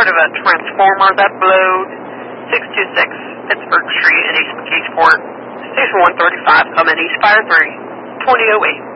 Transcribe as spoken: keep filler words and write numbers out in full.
report of a transformer that blowed six two six Pittsburgh Street in East McKeesport. Station one thirty-five, come in East Fire three, twenty oh eight.